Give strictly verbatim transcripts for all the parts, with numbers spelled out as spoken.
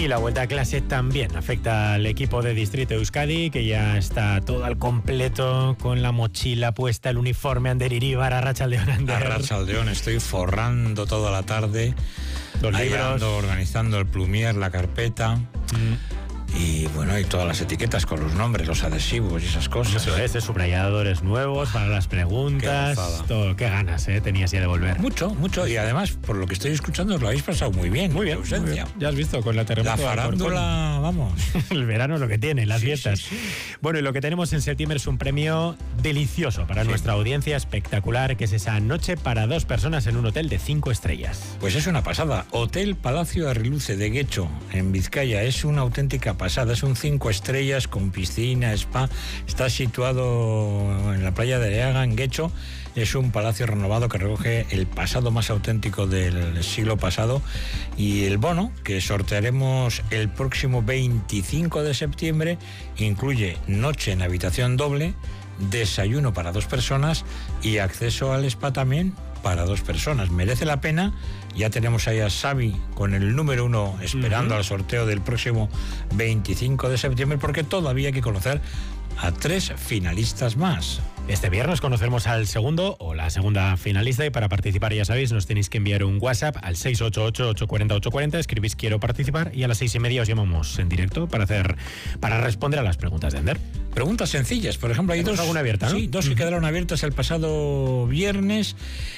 Y la vuelta a clase también afecta al equipo de Distrito Euskadi, que ya está todo al completo, con la mochila puesta, el uniforme, Ander Iríbar, Arratsaldeon, Ander. Arratsaldeon, estoy forrando toda la tarde, los libros, organizando el plumier, la carpeta. Mm. Y bueno, y todas las etiquetas con los nombres, los adhesivos y esas cosas. Eso es, de subrayadores nuevos para las preguntas. Qué, todo, qué ganas, ¿eh? Tenías ya de volver. Mucho, mucho. Y además, por lo que estoy escuchando, os lo habéis pasado muy bien. Muy bien, ausencia. Muy bien. Ya has visto con la terremoto. La farándula, vamos. El verano es lo que tiene, las sí, fiestas. Sí, sí. Bueno, y lo que tenemos en septiembre es un premio delicioso para sí. nuestra audiencia, espectacular, que es esa noche para dos personas en un hotel de cinco estrellas. Pues es una pasada. Hotel Palacio Arriluce de Guecho, en Vizcaya. Es una auténtica pasada. Es un cinco estrellas con piscina, spa. Está situado en la playa de Areaga, en Guecho. Es un palacio renovado que recoge el pasado más auténtico del siglo pasado. Y el bono que sortearemos el próximo veinticinco de septiembre incluye noche en habitación doble, desayuno para dos personas y acceso al spa también para dos personas. Merece la pena. Ya tenemos ahí a Xavi con el número uno esperando uh-huh. al sorteo del próximo veinticinco de septiembre, porque todavía hay que conocer a tres finalistas más. Este viernes conoceremos al segundo o la segunda finalista, y para participar, ya sabéis, nos tenéis que enviar un WhatsApp al seis ocho ocho, ocho cuatro cero, ocho cuatro cero, escribís quiero participar y a las seis y media os llamamos en directo para hacer para responder a las preguntas de Ander. Preguntas sencillas, por ejemplo, hay dos, alguna abierta, ¿no? Sí, dos uh-huh. que quedaron abiertas el pasado viernes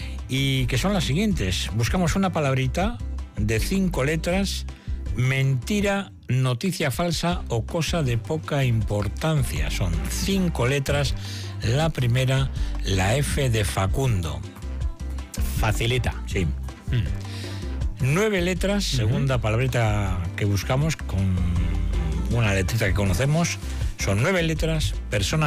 y que son las siguientes. Buscamos una palabrita de cinco letras: mentira, noticia falsa o cosa de poca importancia. Son cinco letras. La primera, la F de Facundo. Facilita. Sí. Mm. Nueve letras, uh-huh. segunda palabrita que buscamos con una letrita que conocemos. Son nueve letras, persona